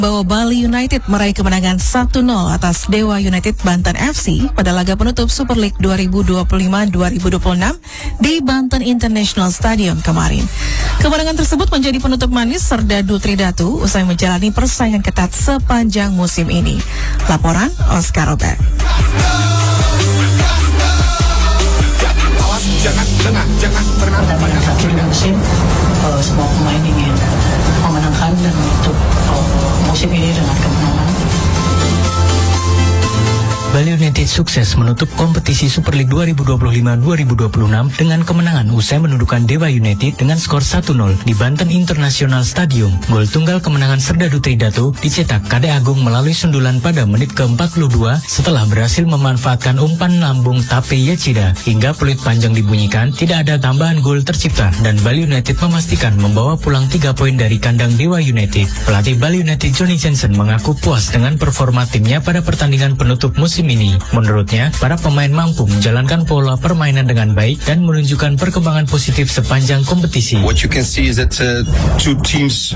bahwa Bali United meraih kemenangan 1-0 atas Dewa United Banten FC pada laga penutup Super League 2025-2026 di Banten International Stadium kemarin. Kemenangan tersebut menjadi penutup manis Serdadu Tridatu usai menjalani persaingan ketat sepanjang musim ini. Laporan Oscar Robert. Pertandingan terakhir musim, semua pemain ingin memenangkan dan menutup musim ini dengan kemenangan. Bali United sukses menutup kompetisi Super League 2025-2026 dengan kemenangan usai menundukkan Dewa United dengan skor 1-0 di Banten International Stadium. Gol tunggal kemenangan Serdadu Tridatu dicetak Kade Agung melalui sundulan pada menit ke-42 setelah berhasil memanfaatkan umpan lambung Tape Yachida. Hingga peluit panjang dibunyikan, tidak ada tambahan gol tercipta dan Bali United memastikan membawa pulang 3 poin dari kandang Dewa United. Pelatih Bali United Johnny Jensen mengaku puas dengan performa timnya pada pertandingan penutup musim ini. Menurutnya, para pemain mampu menjalankan pola permainan dengan baik dan menunjukkan perkembangan positif sepanjang kompetisi. What you can see is that two teams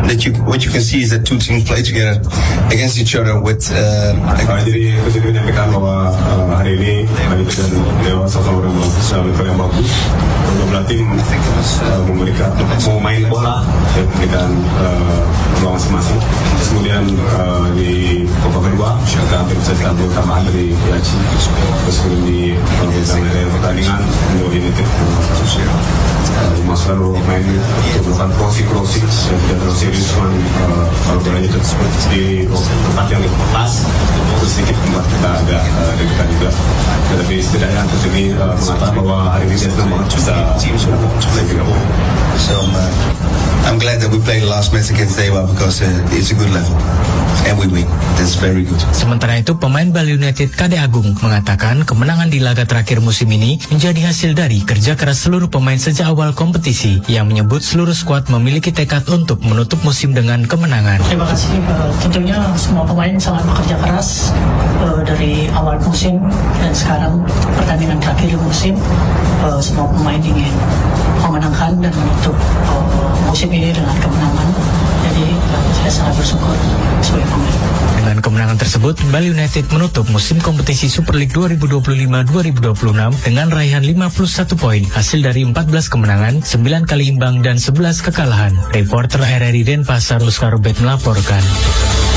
play together against each other with. Jadi kita menyampaikan bahwa hari ini Bali dan Dewa sama-sama yang bagus. Kedua tim memberikan mau main bola dan memberikan peluang masing-masing. Kemudian di babak kedua kita hampir bisa diambil tambahan dari Yachi. Terus kemudian di pertandingan Dewa United masuk lalu main untuk melakukan krosi dan terus serius kalau bolanya tersebut di tempat yang pas terus sedikit membuat kita agak dekat juga. Tetapi setidaknya untuk ini mengatakan bahwa hari ini saya senang banget bisa play juga. So I'm glad that we played the last match against Dewa because it's a good level and we win. That's very good. Sementara itu, pemain Bali United Kade Agung mengatakan kemenangan di laga terakhir musim ini menjadi hasil dari kerja keras seluruh pemain sejak awal kompetisi, yang menyebut seluruh skuad memiliki tekad untuk menutup musim dengan kemenangan. Terima kasih. Tentunya semua pemain sangat bekerja keras dari awal musim dan sekarang pertandingan terakhir musim, semua pemain ingin memenangkan dan menutup musim ini dengan kemenangan. Jadi saya sangat bersyukur sebagai pemain. Dengan kemenangan tersebut, Bali United menutup musim kompetisi Super League 2025-2026 dengan raihan 51 poin, hasil dari 14 kemenangan, 9 kali imbang dan 11 kekalahan. Reporter RRI Denpasar Oscar Robert melaporkan.